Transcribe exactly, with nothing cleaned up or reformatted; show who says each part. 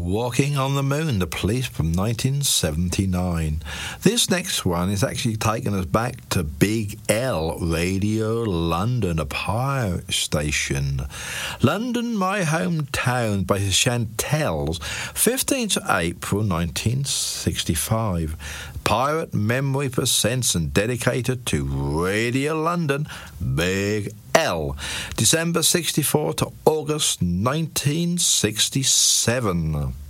Speaker 1: Walking on the Moon, The Police from nineteen seventy-nine. This next one is actually taking us back to Big L, Radio London, a pirate station. London, My Hometown by the Chantels, fifteenth of April nineteen sixty-five. Pirate Memory presents and dedicated to Radio London, Big L, December sixty-four to August nineteen sixty-seven.